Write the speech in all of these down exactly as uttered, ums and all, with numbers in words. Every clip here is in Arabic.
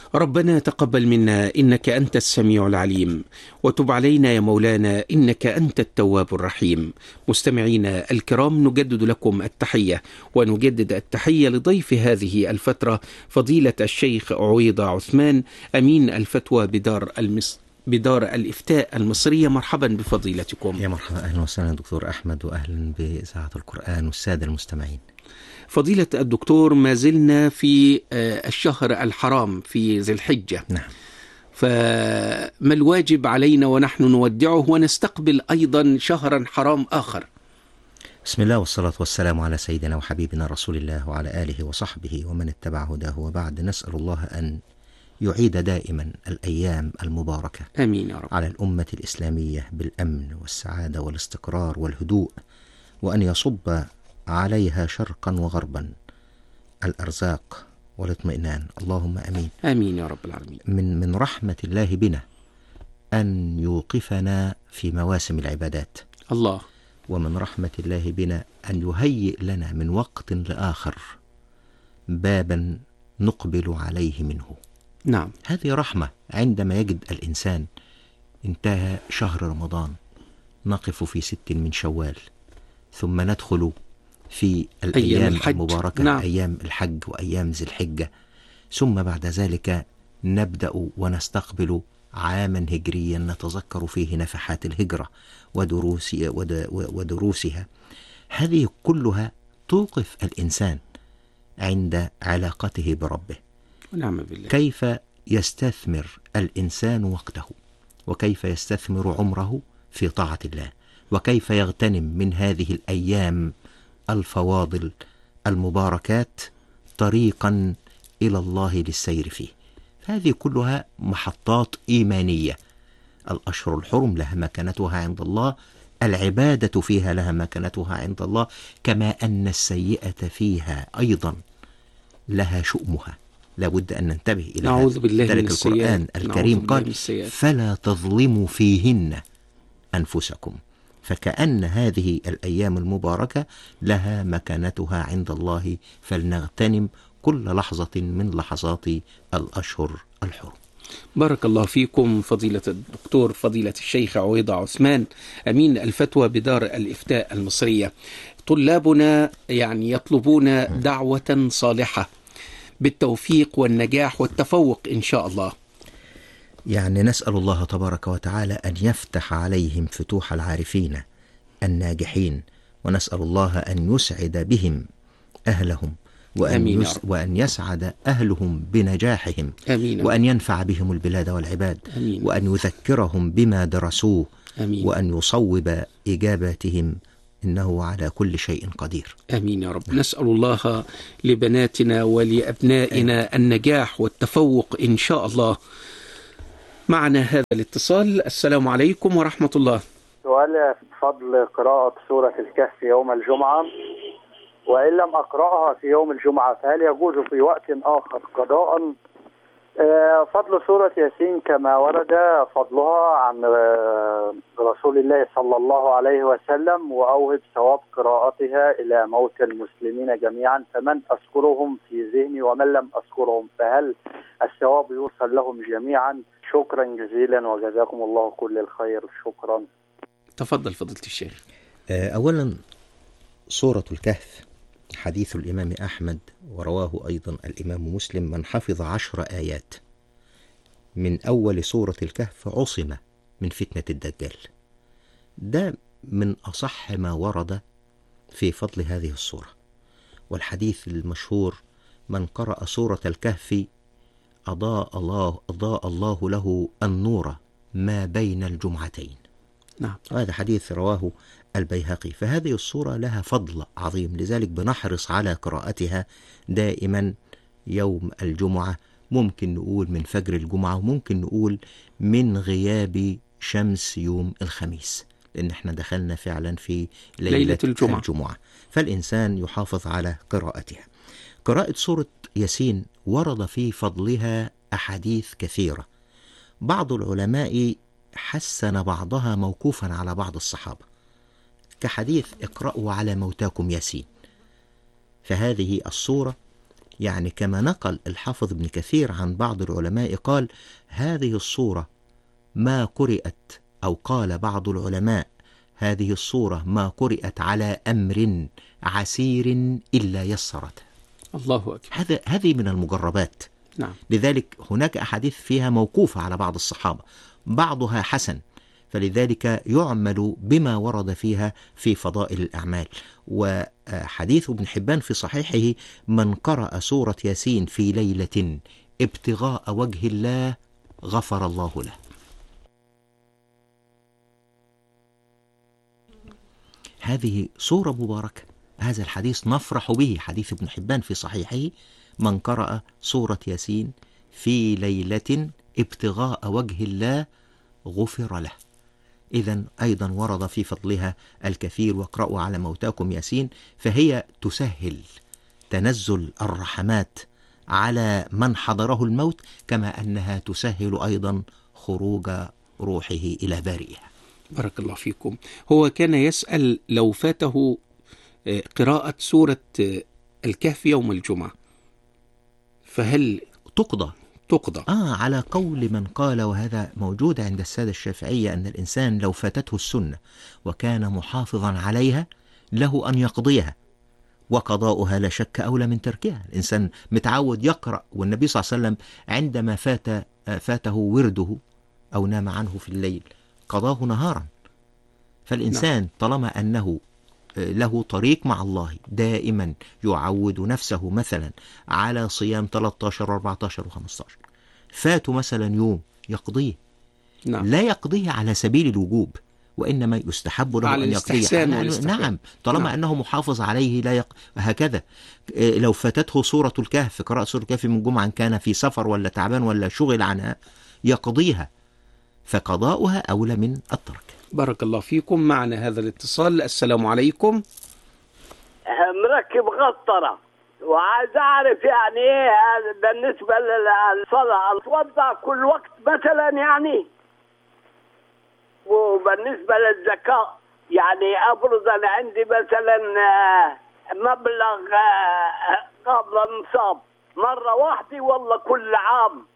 ربنا تقبل منا إنك أنت السميع العليم، وتب علينا يا مولانا إنك أنت التواب الرحيم. مستمعينا الكرام، نجدد لكم التحية، ونجدد التحية لضيف هذه الفترة فضيلة الشيخ عويضة عثمان، أمين الفتوى بدار المصر بدار الإفتاء المصرية. مرحبا بفضيلتكم. يا مرحبا، أهلا وسهلا دكتور أحمد، وأهلا بإذاعة القرآن والسادة المستمعين. فضيلة الدكتور، ما زلنا في الشهر الحرام في ذي الحجة. نعم. فما الواجب علينا ونحن نودعه ونستقبل أيضا شهرا حرام آخر؟ بسم الله والصلاة والسلام على سيدنا وحبيبنا رسول الله وعلى آله وصحبه ومن اتبع هداه، وبعد. نسأل الله أن يعيد دائما الأيام المباركة آمين يا رب على الأمة الإسلامية بالأمن والسعادة والاستقرار والهدوء، وأن يصب عليها شرقا وغربا الأرزاق والاطمئنان، اللهم أمين. آمين يا رب العالمين. من من رحمة الله بنا أن يوقفنا في مواسم العبادات، الله. ومن رحمة الله بنا أن يهيئ لنا من وقت لآخر بابا نقبل عليه منه. نعم. هذه رحمة. عندما يجد الإنسان انتهى شهر رمضان، نقف في ست من شوال، ثم ندخل في الأيام الحج. المباركة. نعم. أيام الحج وأيام ذي الحجة، ثم بعد ذلك نبدأ ونستقبل عاما هجريا نتذكر فيه نفحات الهجرة ودروس ودروسها. هذه كلها توقف الإنسان عند علاقته بربه. نعم بالله. كيف يستثمر الإنسان وقته، وكيف يستثمر عمره في طاعة الله، وكيف يغتنم من هذه الأيام الفواضل المباركات طريقا إلى الله للسير فيه. هذه كلها محطات إيمانية. الأشهر الحرم لها مكانتها عند الله، العبادة فيها لها مكانتها عند الله، كما أن السيئة فيها أيضا لها شؤمها. لابد أن ننتبه إلى نعوذ بالله من ذلك. القرآن السيئات. الكريم قال: فلا تظلموا فيهن أنفسكم. فكأن هذه الأيام المباركة لها مكانتها عند الله، فلنغتنم كل لحظة من لحظات الأشهر الحرم. بارك الله فيكم فضيلة الدكتور فضيلة الشيخ عويضة عثمان، أمين الفتوى بدار الإفتاء المصرية. طلابنا يعني يطلبون دعوة صالحة بالتوفيق والنجاح والتفوق إن شاء الله. يعني نسأل الله تبارك وتعالى أن يفتح عليهم فتوح العارفين الناجحين، ونسأل الله أن يسعد بهم أهلهم، وأن, يس وأن يسعد أهلهم بنجاحهم. أمين. وأن ينفع بهم البلاد والعباد. أمين. وأن يذكرهم بما درسوه. أمين. وأن يصوب إجاباتهم، إنه على كل شيء قدير. آمين يا رب. نسأل الله لبناتنا ولأبنائنا النجاح والتفوق إن شاء الله. معنا هذا الاتصال. السلام عليكم ورحمة الله. سؤال: فضل قراءة سورة الكهف يوم الجمعة، وإن لم أقرأها في يوم الجمعة فهل يجوز في وقت آخر قضاء؟ فضل سورة ياسين كما ورد فضلها عن رسول الله صلى الله عليه وسلم، وأوهب ثواب قراءتها إلى موتى المسلمين جميعا، فمن أذكرهم في ذهني ومن لم أذكرهم فهل الثواب يوصل لهم جميعا؟ شكرا جزيلا وجزاكم الله كل الخير. شكرا. تفضل فضيلة الشيخ. أولا، سورة الكهف حديث الإمام أحمد، ورواه أيضا الإمام مسلم: من حفظ عشر آيات من أول سورة الكهف عصم من فتنة الدجال. ده من أصح ما ورد في فضل هذه السورة. والحديث المشهور: من قرأ سورة الكهف أضاء الله, أضاء الله له النور ما بين الجمعتين. نعم. هذا حديث رواه البيهقي. فهذه السورة لها فضل عظيم، لذلك بنحرص على قراءتها دائما يوم الجمعة. ممكن نقول من فجر الجمعة، وممكن نقول من غياب شمس يوم الخميس، لأن احنا دخلنا فعلا في ليلة, ليلة الجمعة. الجمعة. فالإنسان يحافظ على قراءتها. قراءة سورة ياسين ورد في فضلها أحاديث كثيرة. بعض العلماء حسن بعضها موقوفا على بعض الصحابة، كحديث: اقرأوا على موتاكم ياسين. فهذه الصورة يعني كما نقل الحافظ ابن كثير عن بعض العلماء قال: هذه الصورة ما قرأت، أو قال بعض العلماء: هذه الصورة ما قرأت على أمر عسير إلا يسرته. الله أكبر. هذا هذه من المجربات. نعم. لذلك هناك أحاديث فيها موقوفة على بعض الصحابة، بعضها حسن، فلذلك يعمل بما ورد فيها في فضائل الأعمال. وحديث ابن حبان في صحيحه: من قرأ سورة ياسين في ليلة ابتغاء وجه الله غفر الله له. هذه سورة مباركة، هذا الحديث نفرح به، حديث ابن حبان في صحيحه: من قرأ سورة ياسين في ليلة ابتغاء وجه الله غفر له. إذن أيضا ورد في فضلها الكثير: واقرأوا على موتاكم ياسين، فهي تسهل تنزل الرحمات على من حضره الموت، كما أنها تسهل أيضا خروج روحه إلى بارئها. بارك الله فيكم. هو كان يسأل لو فاته قراءة سورة الكهف يوم الجمعة فهل تقضى؟ تقضى آه على قول من قال، وهذا موجود عند السادة الشافعية، أن الإنسان لو فاتته السنة وكان محافظا عليها له أن يقضيها، وقضاؤها لا شك أولى من تركها. الإنسان متعود يقرأ، والنبي صلى الله عليه وسلم عندما فات فاته ورده أو نام عنه في الليل قضاه نهارا. فالإنسان طالما أنه له طريق مع الله دائما يعود نفسه مثلا على صيام ثلاثة عشر أربعة عشر وخمسة عشر، فاتوا مثلا يوم يقضيه. نعم. لا يقضيه على سبيل الوجوب، وإنما يستحب له أن يقضيه. نعم، طالما نعم. أنه محافظ عليه لا يق... هكذا. لو فاتته سورة الكهف، قراءة سورة الكهف من جمعة، كان في سفر ولا تعبان ولا شغل عنها، يقضيها، فقضاؤها أولى من الترك. بارك الله فيكم. معنا هذا الاتصال. السلام عليكم. مركب غطرة وعايز أعرف يعني إيه بالنسبة للصلاة، أتوضأ كل وقت مثلا يعني؟ وبالنسبة للزكاة يعني أفرض أنا عندي مثلا مبلغ قبل النصاب مرة واحدة ولا كل عام؟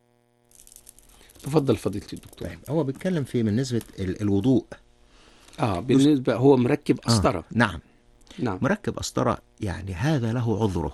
تفضل فضيلة الدكتور. هو بيتكلم في بالنسبة الوضوء. آه بالنسبة هو مركب أسطرة. آه نعم. نعم. مركب أسطرة، يعني هذا له عذره،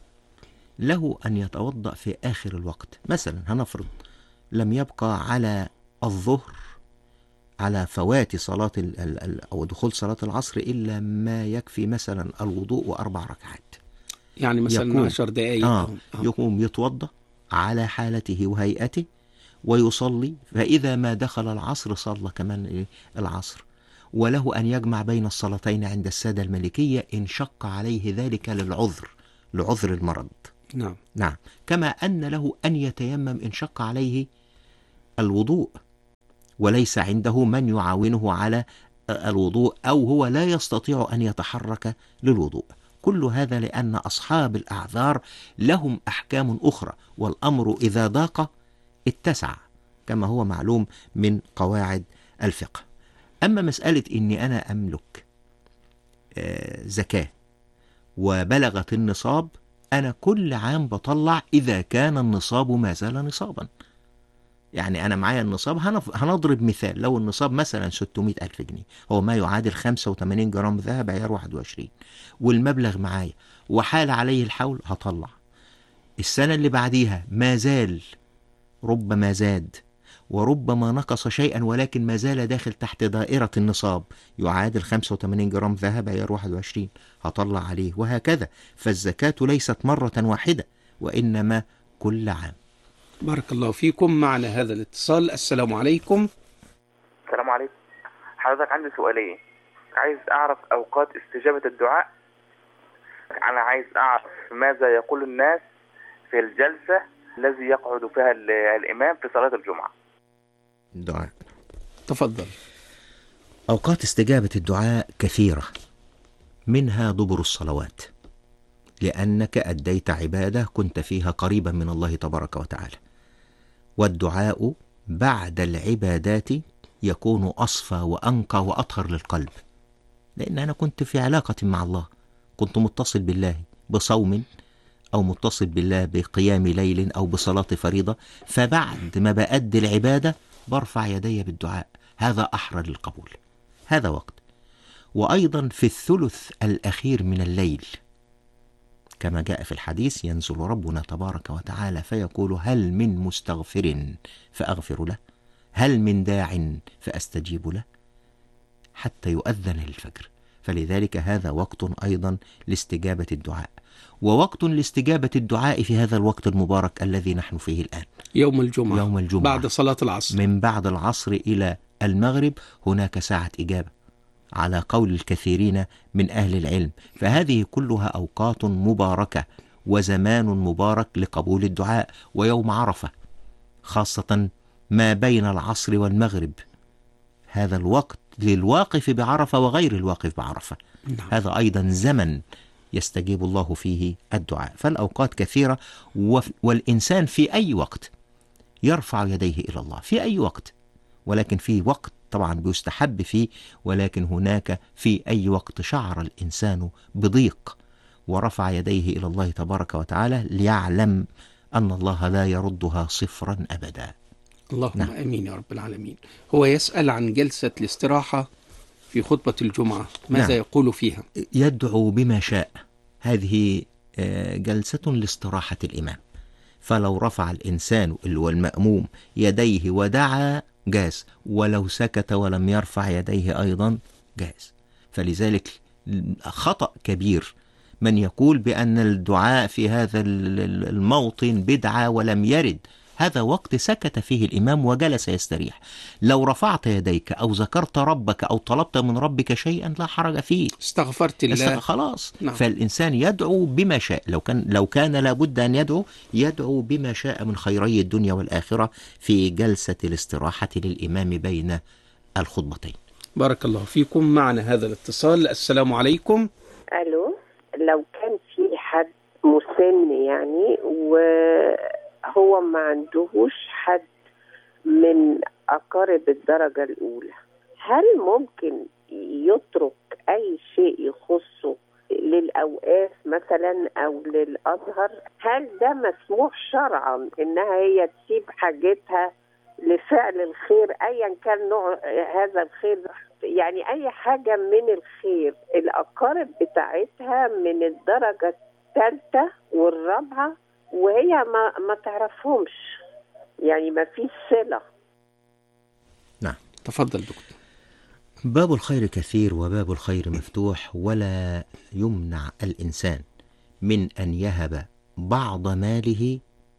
له أن يتوضأ في آخر الوقت. مثلا هنفرض لم يبقى على الظهر، على فوات صلاة ال ال أو دخول صلاة العصر إلا ما يكفي مثلا الوضوء وأربع ركعات، يعني مثلا عشر دقائق. آه آه يقوم يتوضأ على حالته وهيئته ويصلي، فإذا ما دخل العصر صلى كمان العصر. وله أن يجمع بين الصلاتين عند السادة المالكية إن شق عليه ذلك للعذر، لعذر المرض. نعم. نعم. كما أن له أن يتيمم إن شق عليه الوضوء وليس عنده من يعاونه على الوضوء، أو هو لا يستطيع أن يتحرك للوضوء. كل هذا لأن أصحاب الأعذار لهم أحكام أخرى، والأمر إذا ضاق اتسع، كما هو معلوم من قواعد الفقه. أما مسألة إني أنا أملك زكاة وبلغت النصاب، أنا كل عام بطلع إذا كان النصاب ما زال نصابا. يعني أنا معايا النصاب، هنضرب مثال، لو النصاب مثلا ستمائة ألف جنيه، هو ما يعادل خمسة وثمانين جرام ذهب عيار واحد وعشرين، والمبلغ معايا وحال عليه الحول، هطلع. السنة اللي بعديها ما زال، ربما زاد وربما نقص شيئا، ولكن ما زال داخل تحت دائرة النصاب، يعادل خمسة وثمانين جرام ذهب عيار واحد وعشرين، هطلع عليه، وهكذا. فالزكاة ليست مرة واحدة، وإنما كل عام. بارك الله فيكم. معنا هذا الاتصال. السلام عليكم. السلام عليكم. حضرتك عندي سؤالين، عايز أعرف أوقات استجابة الدعاء. أنا عايز أعرف ماذا يقول الناس في الجلسة الذي يقعد فيها الإمام في صلاة الجمعة. الدعاء. تفضل. أوقات استجابة الدعاء كثيرة، منها دبر الصلوات، لأنك أديت عبادة كنت فيها قريبا من الله تبارك وتعالى. والدعاء بعد العبادات يكون أصفى وأنقى وأطهر للقلب، لأن أنا كنت في علاقة مع الله، كنت متصل بالله بصوم أو متصل بالله بقيام ليل أو بصلاة فريضة، فبعد ما بأدي العبادة برفع يدي بالدعاء، هذا أحرى للقبول، هذا وقت. وأيضا في الثلث الأخير من الليل كما جاء في الحديث ينزل ربنا تبارك وتعالى فيقول هل من مستغفر فأغفر له، هل من داع فأستجيب له، حتى يؤذن للفجر. فلذلك هذا وقت أيضا لاستجابة الدعاء، ووقت لاستجابة الدعاء في هذا الوقت المبارك الذي نحن فيه الآن، يوم الجمعة، يوم الجمعة بعد صلاة العصر، من بعد العصر إلى المغرب هناك ساعة إجابة على قول الكثيرين من أهل العلم. فهذه كلها أوقات مباركة وزمان مبارك لقبول الدعاء. ويوم عرفة خاصة ما بين العصر والمغرب، هذا الوقت للواقف بعرفة وغير الواقف بعرفة، نعم. هذا أيضا زمن يستجيب الله فيه الدعاء. فالأوقات كثيرة، والإنسان في أي وقت يرفع يديه إلى الله، في أي وقت، ولكن في وقت طبعا بيستحب فيه، ولكن هناك في أي وقت شعر الإنسان بضيق ورفع يديه إلى الله تبارك وتعالى ليعلم أن الله لا يردها صفرا أبدا. اللهم نعم. أمين يا رب العالمين. هو يسأل عن جلسة الاستراحة في خطبة الجمعة، ماذا نعم. يقول فيها؟ يدعو بما شاء. هذه جلسة لاستراحة الإمام، فلو رفع الإنسان اللي هو المأموم يديه ودعا جاز، ولو سكت ولم يرفع يديه أيضا جاز. فلذلك خطأ كبير من يقول بأن الدعاء في هذا الموطن بدعة ولم يرد. هذا وقت سكت فيه الإمام وجلس يستريح. لو رفعت يديك أو ذكرت ربك أو طلبت من ربك شيئا لا حرج فيه، استغفرت الله خلاص. نعم. فالإنسان يدعو بما شاء، لو كان لو كان لابد أن يدعو يدعو بما شاء من خيري الدنيا والآخرة في جلسة الاستراحة للإمام بين الخطبتين. بارك الله فيكم. معنا هذا الاتصال. السلام عليكم. ألو، لو كان في حد مسن يعني وهو ما عندهوش حد من أقارب الدرجة الأولى، هل ممكن يترك أي شيء يخصه للأوقاف مثلا أو للأزهر؟ هل ده مسموح شرعا إنها هي تسيب حاجتها لفعل الخير أيا كان نوع هذا الخير؟ يعني أي حاجة من الخير الأقارب بتاعتها من الدرجة الثالثة والرابعة وهي ما, ما تعرفهمش، يعني ما فيش صلة. نعم. تفضل دكتور. باب الخير كثير وباب الخير مفتوح، ولا يمنع الإنسان من أن يهب بعض ماله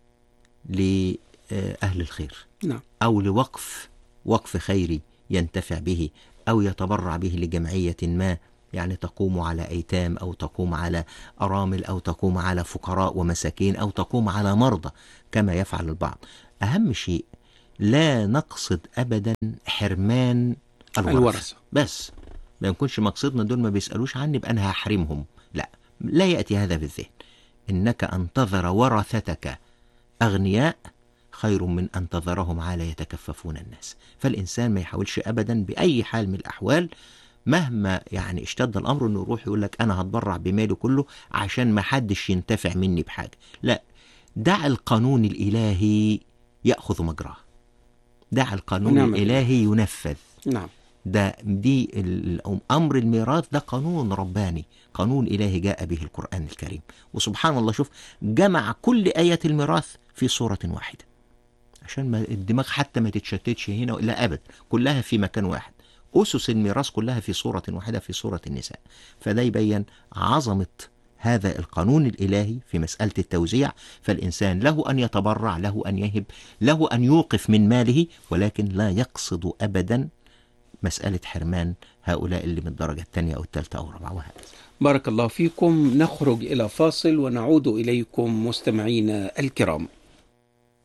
لأهل الخير، نعم. أو لوقف وقف خيري ينتفع به، أو يتبرع به لجمعية ما، يعني تقوم على أيتام أو تقوم على أرامل أو تقوم على فقراء ومساكين أو تقوم على مرضى كما يفعل البعض. أهم شيء لا نقصد أبدا حرمان الورثة, الورثة. بس ما يكونش مقصدنا دول ما بيسألوش عني بقى أنا هحرمهم، لا لا يأتي هذا بالذهن. إنك أن تذر ورثتك أغنياء خير من أن تذرهم عالى يتكففون الناس. فالإنسان ما يحاولش أبدا بأي حال من الأحوال مهما يعني اشتد الأمر أنه يروح يقول لك أنا هتبرع بمالي كله عشان ما حدش ينتفع مني بحاجة. لا، دع القانون الإلهي يأخذ مجراه، دع القانون نعم. الإلهي ينفذ. نعم. ده دي أمر الميراث ده قانون رباني، قانون إلهي جاء به القرآن الكريم. وسبحان الله شوف جمع كل آيات الميراث في صورة واحدة عشان ما الدماغ حتى ما تتشتتش هنا لا أبد، كلها في مكان واحد. أسس الميراث كلها في صورة واحدة في صورة النساء. فده يبين عظمة هذا القانون الإلهي في مسألة التوزيع. فالإنسان له أن يتبرع، له أن يهب، له أن يوقف من ماله، ولكن لا يقصد أبدا مسألة حرمان هؤلاء اللي من الدرجة الثانية أو الثالثة أو الرابعة وهكذا. بارك الله فيكم. نخرج إلى فاصل ونعود إليكم مستمعينا الكرام.